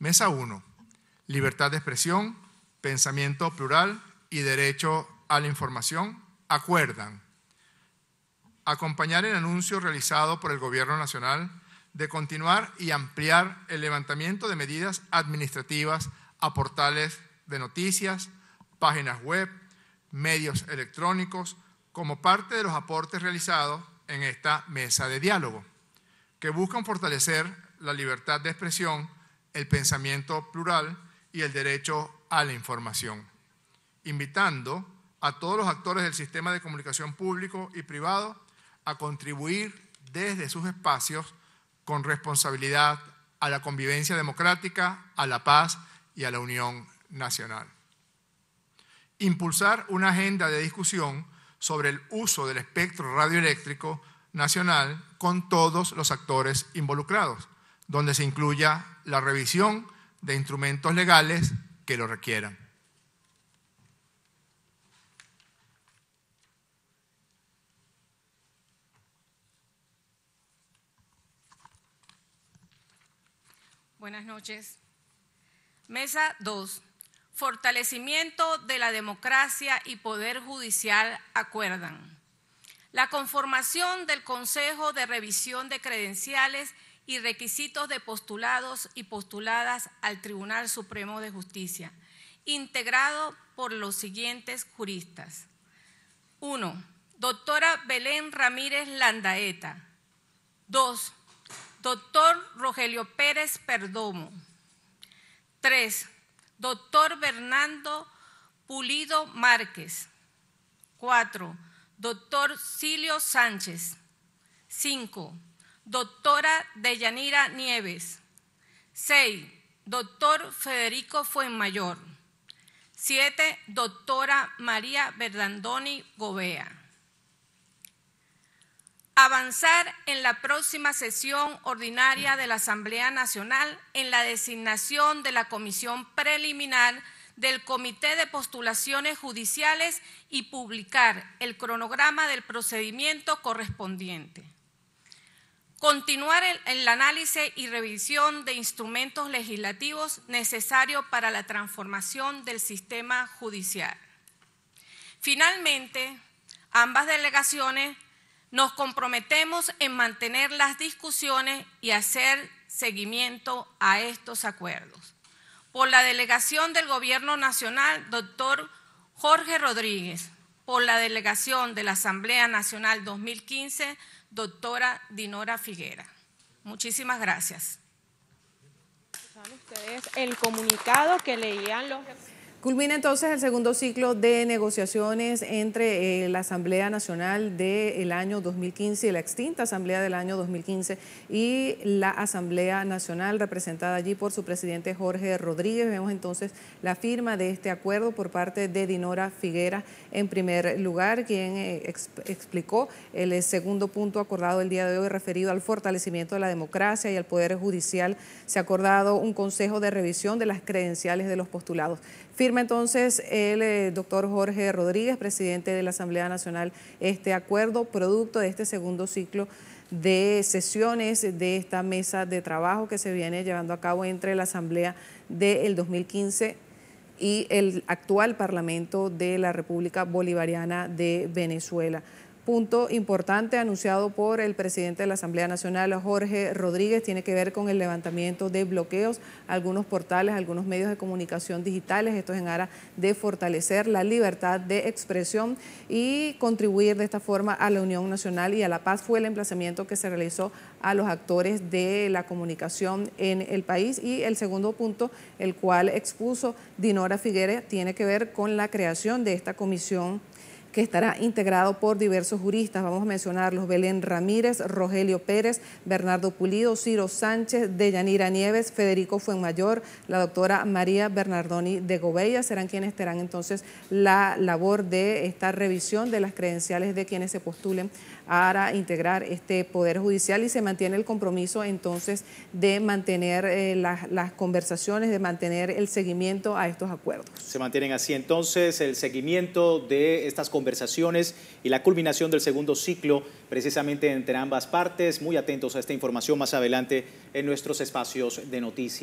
Mesa 1. Libertad de expresión, pensamiento plural y derecho a la información. Acuerdan acompañar el anuncio realizado por el Gobierno Nacional de continuar y ampliar el levantamiento de medidas administrativas a portales de noticias, páginas web, medios electrónicos, como parte de los aportes realizados en esta mesa de diálogo, que buscan fortalecer la libertad de expresión, el pensamiento plural y el derecho a la información, invitando a todos los actores del sistema de comunicación público y privado a contribuir desde sus espacios con responsabilidad a la convivencia democrática, a la paz y a la unión nacional. Impulsar una agenda de discusión sobre el uso del espectro radioeléctrico nacional con todos los actores involucrados, donde se incluya la revisión de instrumentos legales que lo requieran. Buenas noches. Mesa 2. Fortalecimiento de la democracia y poder judicial acuerdan la conformación del Consejo de Revisión de Credenciales y Requisitos de Postulados y Postuladas al Tribunal Supremo de Justicia, integrado por los siguientes juristas. 1. Doctora Belén Ramírez Landaeta. 2. Doctor Rogelio Pérez Perdomo. 3. Doctor Bernardo Pulido Márquez. 4. Doctor Silio Sánchez. 5. Doctora Deyanira Nieves. 6. Doctor Federico Fuenmayor. 7. Doctora María Bernardoni Gobea. Avanzar en la próxima sesión ordinaria de la Asamblea Nacional en la designación de la comisión preliminar del Comité de Postulaciones Judiciales y publicar el cronograma del procedimiento correspondiente. Continuar el análisis y revisión de instrumentos legislativos necesarios para la transformación del sistema judicial. Finalmente, ambas delegaciones nos comprometemos en mantener las discusiones y hacer seguimiento a estos acuerdos. Por la delegación del Gobierno Nacional, doctor Jorge Rodríguez. Por la delegación de la Asamblea Nacional 2015, doctora Dinora Figuera. Muchísimas gracias. ¿Saben ustedes el comunicado que leían los... Culmina entonces el segundo ciclo de negociaciones entre la Asamblea Nacional del año 2015 y la extinta Asamblea del año 2015 y la Asamblea Nacional representada allí por su presidente Jorge Rodríguez. Vemos entonces la firma de este acuerdo por parte de Dinora Figuera en primer lugar, quien explicó el segundo punto acordado el día de hoy referido al fortalecimiento de la democracia y al Poder Judicial. Se ha acordado un consejo de revisión de las credenciales de los postulados. Firma entonces el doctor Jorge Rodríguez, presidente de la Asamblea Nacional, este acuerdo producto de este segundo ciclo de sesiones de esta mesa de trabajo que se viene llevando a cabo entre la Asamblea del 2015 y el actual Parlamento de la República Bolivariana de Venezuela. Punto importante anunciado por el presidente de la Asamblea Nacional, Jorge Rodríguez, tiene que ver con el levantamiento de bloqueos a algunos portales, a algunos medios de comunicación digitales. Esto es en aras de fortalecer la libertad de expresión y contribuir de esta forma a la unión nacional y a la paz. Fue el emplazamiento que se realizó a los actores de la comunicación en el país. Y el segundo punto, el cual expuso Dinora Figuera, tiene que ver con la creación de esta comisión que estará integrado por diversos juristas. Vamos a mencionarlos: Belén Ramírez, Rogelio Pérez, Bernardo Pulido, Ciro Sánchez, Deyanira Nieves, Federico Fuenmayor, la doctora María Bernardoni de Gobella. Serán quienes tendrán entonces la labor de esta revisión de las credenciales de quienes se postulen para integrar este Poder Judicial, y se mantiene el compromiso entonces de mantener las conversaciones, de mantener el seguimiento a estos acuerdos. Se mantienen así entonces el seguimiento de estas conversaciones y la culminación del segundo ciclo precisamente entre ambas partes. Muy atentos a esta información más adelante en nuestros espacios de noticias.